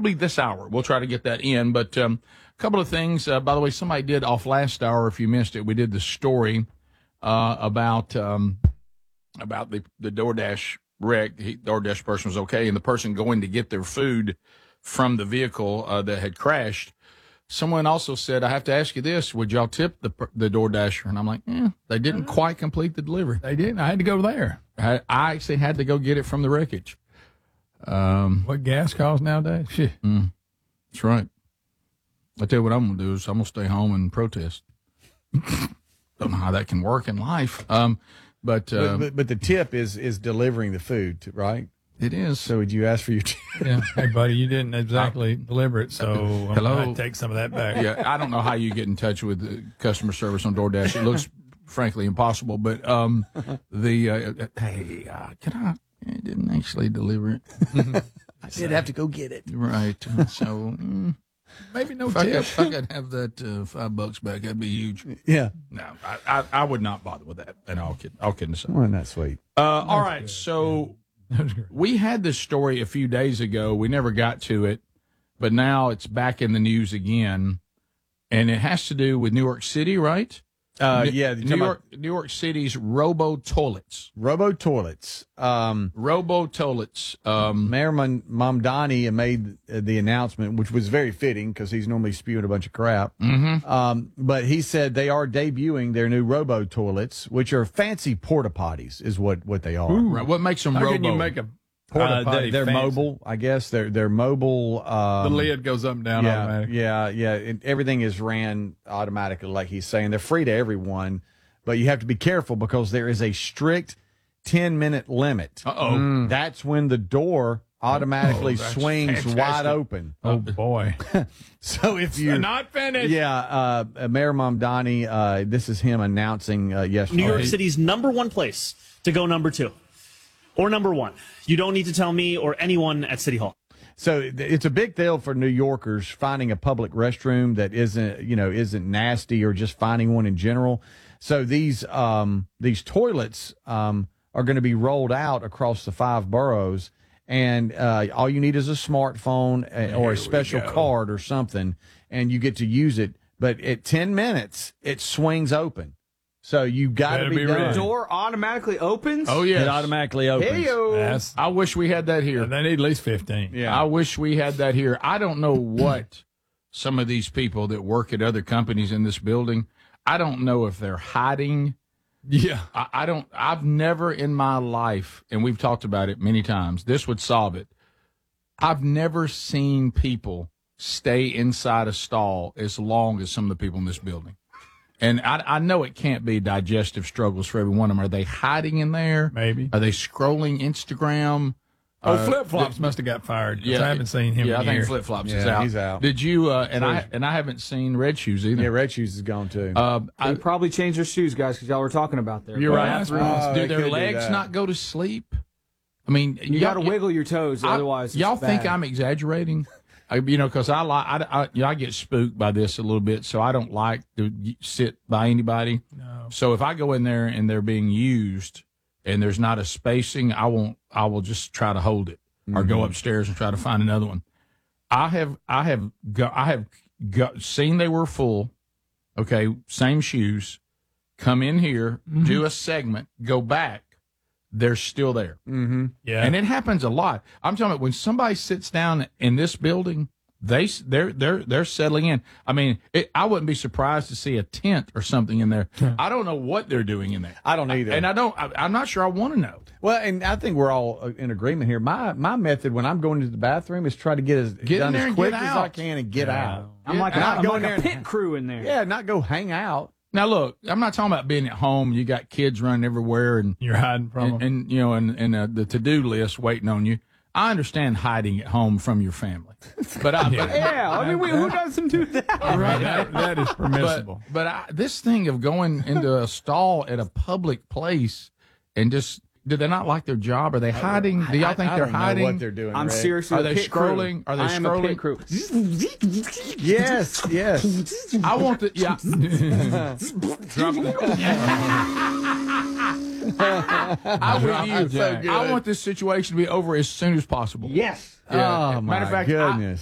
probably this hour. We'll try to get that in. But a couple of things. By the way, somebody did off last hour, if you missed it, we did the story about the DoorDash wreck. The DoorDash person was okay, and the person going to get their food from the vehicle that had crashed. Someone also said, I have to ask you this, would y'all tip the DoorDasher? And I'm like, they didn't quite complete the delivery. They didn't. I had to go there. I actually had to go get it from the wreckage. What gas costs nowadays? Shit. That's right. I tell you what I'm going to do is I'm going to stay home and protest. Don't know how that can work in life. But the tip is delivering the food, right? It is. So would you ask for your tip? Yeah. Hey, buddy, you didn't exactly deliver it, so I'm going to take some of that back. Yeah, I don't know how you get in touch with customer service on DoorDash. It looks, frankly, impossible. But can I? I didn't actually deliver it. I did have to go get it. Right. So maybe no if tip. If I could have that $5 back, that'd be huge. Yeah. No, I would not bother with that. And all kidding aside. Well, that's sweet. All right. So we had this story a few days ago. We never got to it, but now it's back in the news again, and it has to do with New York City, right? Yeah, New York City's robo toilets. Robo toilets. Robo toilets. Mayor Mamdani made the announcement, which was very fitting because he's normally spewing a bunch of crap. But he said they are debuting their new robo toilets, which are fancy porta potties, is what they are. Right. What makes them How robo? can you make a porta potty They're fancy? mobile, I guess. They're mobile. The lid goes up and down automatic. Yeah. Everything is ran automatically, like he's saying. They're free to everyone, but you have to be careful because there is a strict 10-minute limit. Uh-oh. That's when the door automatically that's swings fantastic. wide open. Oh, boy. So if you Not finished. Yeah, Mayor Mamdani, this is him announcing yesterday. New York City's number one place to go number two. Or number one. You don't need to tell me or anyone at City Hall. So it's a big deal for New Yorkers finding a public restroom that isn't nasty, or just finding one in general. So these toilets are going to be rolled out across the 5 boroughs, and all you need is a smartphone or a special card or something, and you get to use it. But at 10 minutes, it swings open. So you got to Better be be done. ready. The door automatically opens? Oh, yes. It automatically opens. Hey-o. Yes. I wish we had that here. They need at least 15. Yeah. I wish we had that here. I don't know what some of these people that work at other companies in this building, I don't know if they're hiding. Yeah. I've never in my life, and we've talked about it many times, this would solve it. I've never seen people stay inside a stall as long as some of the people in this building. And I know it can't be digestive struggles for every one of them. Are they hiding in there? Maybe. Are they scrolling Instagram? Flip Flops must have got fired. I haven't seen him. Yeah, I in a think year. Flip Flops is Yeah, out. he's out. Did you? And I haven't seen Red Shoes either. Yeah, Red Shoes is gone too. They probably changed their shoes, guys, because y'all were talking about that. You're right. Oh, Do they their could do legs that. not go to sleep? I mean, You got to wiggle your toes, otherwise y'all it's think bad. I'm exaggerating? Because I get spooked by this a little bit, so I don't like to sit by anybody. No. So if I go in there and they're being used and there's not a spacing, I will just try to hold it or go upstairs and try to find another one. I have seen they were full. Okay, same shoes. Come in here, do a segment, go back. They're still there. Mm-hmm. Yeah. And it happens a lot. I'm talking about when somebody sits down in this building, they're settling in. I mean, I wouldn't be surprised to see a tent or something in there. I don't know what they're doing in there. I don't either. And I'm not sure I want to know. Well, and I think we're all in agreement here. My method when I'm going to the bathroom is try to get in done there as and quick get as I out. can and get out. I'm like, Not I'm going like a there. pit crew in there. Yeah, not go hang out. Now, look, I'm not talking about being at home. You got kids running everywhere and You're hiding from them. and the to-do list waiting on you. I understand hiding at home from your family. But Yeah, I mean, who doesn't do that? Right. That is permissible. But this thing of going into a stall at a public place and just, do they not like their job? Are they hiding? Do y'all think I they're don't know hiding? what they're doing. I'm Ray. seriously Are a they pit scrolling? crew. Are they I am a scrolling? pit crew. Yes, yes. I want the I'm with you. Jack. I want this situation to be over as soon as possible. Yes. Oh, Matter my of fact, goodness.